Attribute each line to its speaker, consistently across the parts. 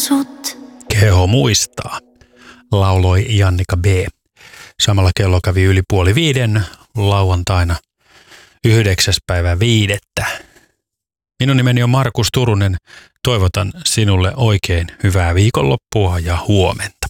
Speaker 1: sut.
Speaker 2: Keho muistaa, lauloi Jannika B. Samalla kello kävi yli 4:30 lauantaina 9.5. Minun nimeni on Markus Turunen. Toivotan sinulle oikein hyvää viikonloppua ja huomenta.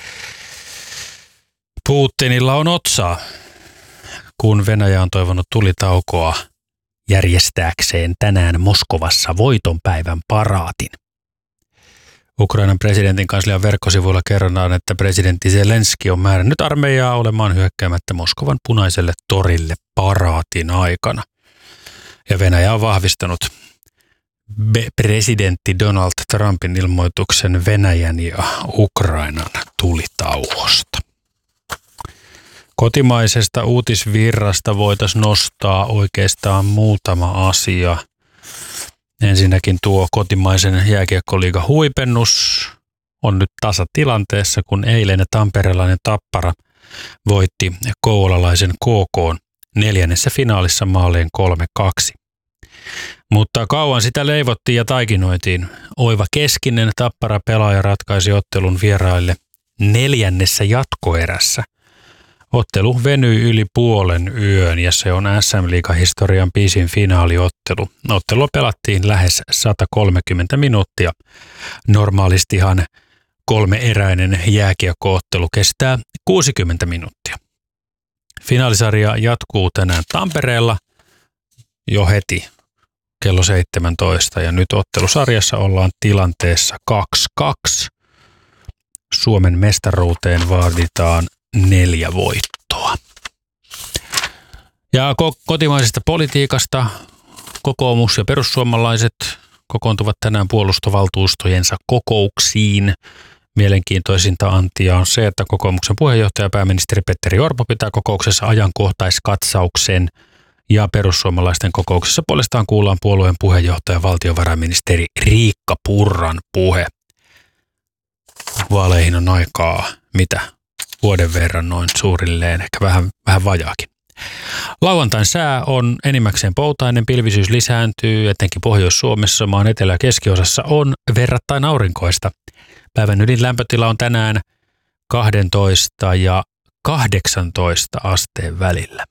Speaker 2: Putinilla on otsaa, kun Venäjä on toivonut tulitaukoa järjestääkseen tänään Moskovassa voitonpäivän paraatin. Ukrainan presidentin kanslian verkkosivuilla kerrotaan, että presidentti Zelenski on määrännyt armeijaa olemaan hyökkäämättä Moskovan punaiselle torille paraatin aikana. Ja Venäjä on vahvistanut presidentti Donald Trumpin ilmoituksen Venäjän ja Ukrainan tulitauosta. Kotimaisesta uutisvirrasta voitaisiin nostaa oikeastaan muutama asia. Ensinnäkin tuo kotimaisen jääkiekkoliigan huipennus on nyt tasatilanteessa, kun eilen tamperelainen Tappara voitti kouvolalaisen KK:n 4. finaalissa maaliin 3-2. Mutta kauan sitä leivottiin ja taikinoitiin. Oiva Keskinen Tappara-pelaaja ratkaisi ottelun vieraille 4. jatkoerässä. Ottelu venyi yli puolen yön ja se on SM-liigahistorian pisin finaaliottelu. Ottelua pelattiin lähes 130 minuuttia. Normaalistihan 3-eräinen jääkiekkoottelu kestää 60 minuuttia. Finaalisarja jatkuu tänään Tampereella jo heti kello 17 ja nyt ottelusarjassa ollaan tilanteessa 2-2. Suomen mestaruuteen vaaditaan 4 voittoa. Ja kotimaisesta politiikasta kokoomus ja perussuomalaiset kokoontuvat tänään puolustovaltuustojensa kokouksiin. Mielenkiintoisinta antia on se, että kokoomuksen puheenjohtaja pääministeri Petteri Orpo pitää kokouksessa ajankohtaiskatsauksen ja perussuomalaisten kokouksessa puolestaan kuullaan puolueen puheenjohtaja valtiovarainministeri Riikka Purran puhe. Vaaleihin on aikaa mitä? Vuoden verran noin suurilleen, ehkä vähän vajaakin. Lauantain sää on enimmäkseen poutainen, pilvisyys lisääntyy, etenkin Pohjois-Suomessa, maan etelä- ja keskiosassa on verrattain aurinkoista. Päivän ylin lämpötila on tänään 12 ja 18 asteen välillä.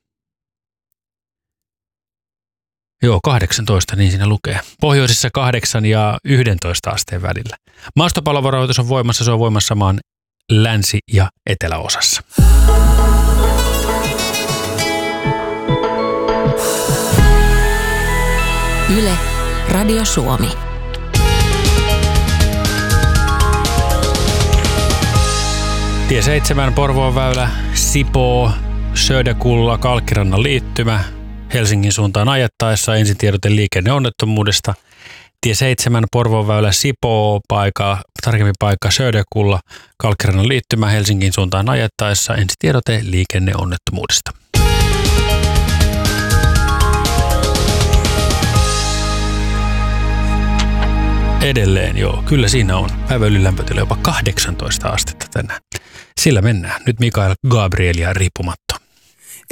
Speaker 2: Joo, 18, niin siinä lukee. Pohjoisessa 8 ja 11 asteen välillä. Maastopallovaroitus on voimassa, se on voimassa maan länsi- ja eteläosassa.
Speaker 1: Yle, Radio Suomi.
Speaker 2: Tie 7, Porvoon väylä, Sipoo, Söderkulla, Kalkkirannan liittymä. Helsingin suuntaan ajettaessa ensitiedote liikenneonnettomuudesta. Tie 7, Porvoon väylä, Sipoo, tarkemmin paikka Söderkulla, Kalkkirannan liittymä. Helsingin suuntaan ajettaessa ensitiedote liikenneonnettomuudesta. Edelleen joo, kyllä siinä on. Päivän ylilämpötila jopa 18 astetta tänään. Sillä mennään. Nyt Mikael Gabrielia riippumatta.